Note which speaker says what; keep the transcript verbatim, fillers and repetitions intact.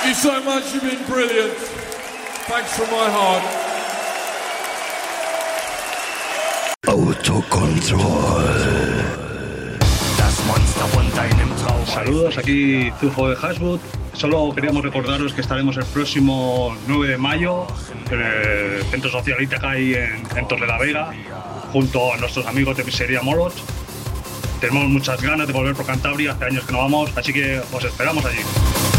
Speaker 1: you so much, you've been brilliant. Thanks from my heart.
Speaker 2: Autocontrol.
Speaker 3: Saludos, aquí Zufo de Hasbut. Solo queríamos recordaros que estaremos el próximo nueve de mayo en el Centro Social Itacay en, en Torre la Vega, junto a nuestros amigos de Pizzería Molot. Tenemos muchas ganas de volver por Cantabria, hace años que no vamos, así que os esperamos allí.